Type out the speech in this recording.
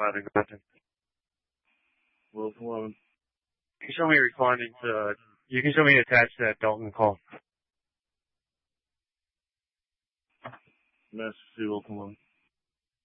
Louder, go ahead. Wilson 11. You can show me responding to, you can show me attached to that Dalton call. Master C, Wilson 11.